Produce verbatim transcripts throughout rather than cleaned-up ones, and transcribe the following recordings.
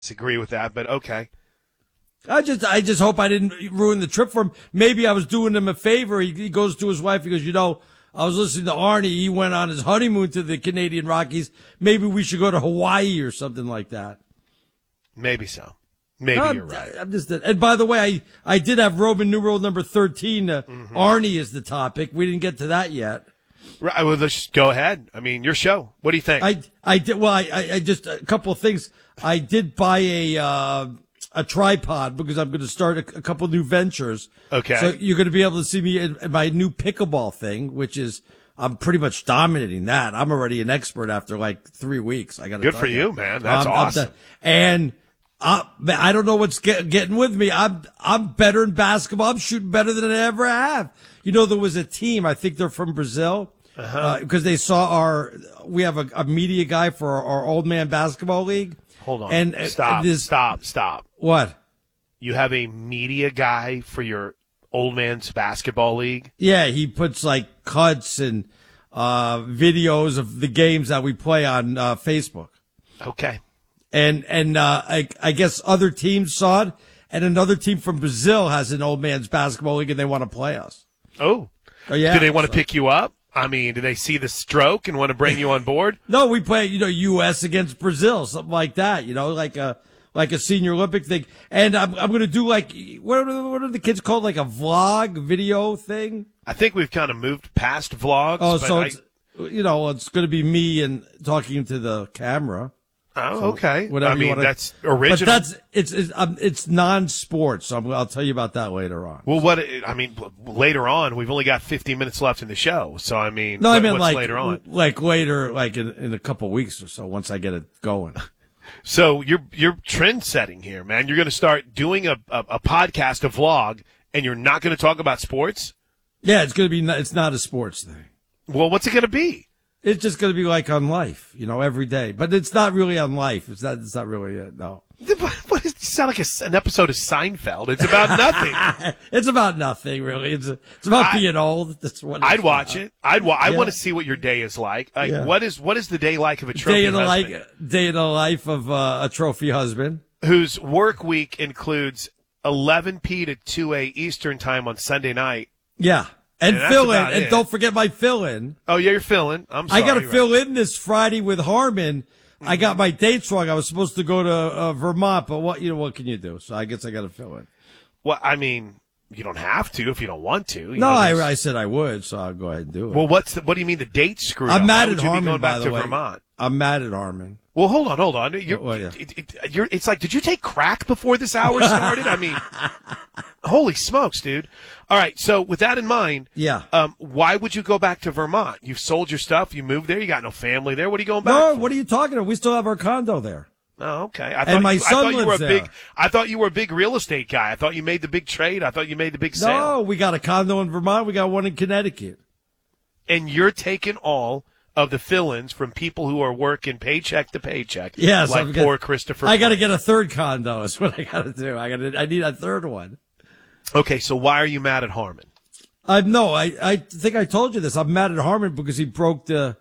disagree with that, but okay. I just, I just hope I didn't ruin the trip for him. Maybe I was doing him a favor. He, he goes to his wife. He goes, you know, I was listening to Arnie. He went on his honeymoon to the Canadian Rockies. Maybe we should go to Hawaii or something like that. Maybe so. Maybe I'm, you're right. I'm just, and by the way, I, I did have Roman numeral number thirteen. Uh, mm-hmm. Arnie is the topic. We didn't get to that yet. Right. Well, let's go ahead. I mean, your show. What do you think? I, I did. Well, I, I just a couple of things. I did buy a. Uh, a tripod because I'm going to start a, a couple new ventures. Okay. So you're going to be able to see me in, in my new pickleball thing, which is, I'm pretty much dominating that. I'm already an expert after like three weeks. I got to Good for you, man. That's um, awesome. And uh, I don't know what's get, getting with me. I'm, I'm better in basketball. I'm shooting better than I ever have. You know, there was a team, I think they're from Brazil, uh-huh. uh, because they saw our, we have a, a media guy for our, our old man basketball league. Hold on. And stop, this, stop, stop. What? You have a media guy for your old man's basketball league? Yeah, he puts like cuts and uh, videos of the games that we play on uh, Facebook. Okay. And and uh, I, I guess other teams saw it, and another team from Brazil has an old man's basketball league, and they want to play us. Oh. Oh yeah. Do they want to so. pick you up? I mean, do they see the stroke and want to bring you on board? No, we play, you know, U S against Brazil, something like that, you know, like a, like a senior Olympic thing. And I'm, I'm going to do like, what are, what are the kids called? Like a vlog video thing? I think we've kind of moved past vlogs. Oh, so I, it's, you know, it's going to be me and talking to the camera. Oh, so okay. Whatever I mean, you wanna, that's original. But that's, it's, it's, um, it's non-sports. So I'm, I'll tell you about that later on. Well, what, I mean, later on, we've only got fifteen minutes left in the show. So, I mean, no, what, I mean, what's like, later on? Like later, like in, in a couple of weeks or so, once I get it going. So you're, you're trend setting here, man. You're going to start doing a, a, a podcast, a vlog, and you're not going to talk about sports? Yeah, it's going to be, it's not a sports thing. Well, what's it going to be? It's just going to be like on life, you know, every day. But it's not really on life. It's not. It's not really it. No. What is, it sound like a, an episode of Seinfeld? It's about nothing. It's about nothing, really. It's it's about I, being old. That's what. I'd watch about. it. I'd. Wa- I yeah. want to see what your day is like. Like, yeah. what is what is the day like of a trophy day in the husband? like day in the life of uh, a trophy husband whose work week includes eleven p to two a Eastern time on Sunday night. Yeah. And, and fill in, it. and don't forget my fill in. Oh, yeah, you're filling. I'm sorry. I got to right. fill in this Friday with Harmon. Mm-hmm. I got my dates wrong. I was supposed to go to uh, Vermont, but what you know, what can you do? So I guess I got to fill in. Well, I mean, you don't have to if you don't want to. You no, know, I, I said I would, so I'll go ahead and do it. Well, what's the, what do you mean the dates screwed I'm up? mad Why at would you Harmon, be going by back the to way. Vermont? I'm mad at Harmon. Well, hold on, hold on. You're, well, yeah. it, it, you're, it's like, did you take crack before this hour started? I mean, holy smokes, dude. All right, so with that in mind, yeah. Um, why would you go back to Vermont? You've sold your stuff. You moved there. You got no family there. What are you going back No, for? what are you talking about? We still have our condo there. Oh, okay. I and thought my you, son I thought you were a lives big. there. I thought you were a big real estate guy. I thought you made the big trade. I thought you made the big sale. No, we got a condo in Vermont. We got one in Connecticut. And you're taking all of the fill-ins from people who are working paycheck to paycheck. Yes, like I'm poor get, Christopher. I got to get a third condo. Is what I got to do. I got to. I need a third one. Okay, so why are you mad at Harmon? Uh, no, I, I think I told you this. I'm mad at Harmon because he broke the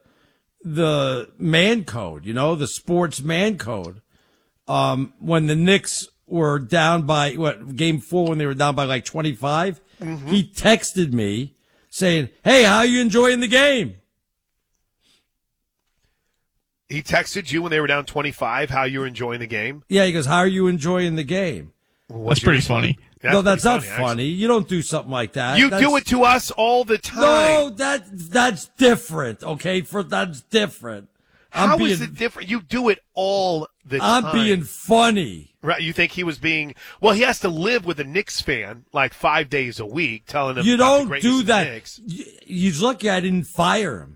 the man code. You know, the sports man code. Um, when the Knicks were down by what game four when they were down by like twenty-five, mm-hmm. he texted me saying, "Hey, how are you enjoying the game?" He texted you when they were down twenty-five how you were enjoying the game? Yeah, he goes, "How are you enjoying the game?" Well, that's pretty funny. That's no, that's not funny, funny. actually. You don't do something like that. You that's, do it to us all the time. No, that that's different. Okay, for that's different. I'm How being, is it different? You do it all the time. I'm being funny. Right? You think he was being? Well, he has to live with a Knicks fan like five days a week, telling him You about the don't greatness do of that. the Knicks. He's lucky I didn't fire him.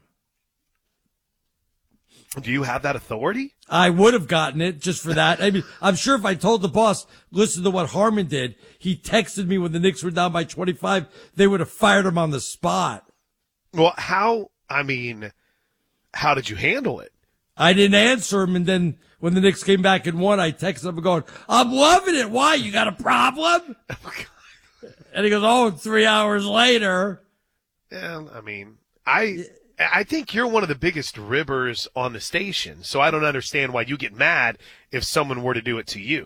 Do you have that authority? I would have gotten it just for that. I mean, I'm sure if I told the boss, listen to what Harmon did, he texted me when the Knicks were down by twenty-five, they would have fired him on the spot. Well, how, I mean, how did you handle it? I didn't answer him, and then when the Knicks came back and won, I texted him going, I'm loving it. Why? You got a problem? And he goes, oh, three hours later. Yeah, I mean, I... I think you're one of the biggest ribbers on the station, so I don't understand why you get mad if someone were to do it to you.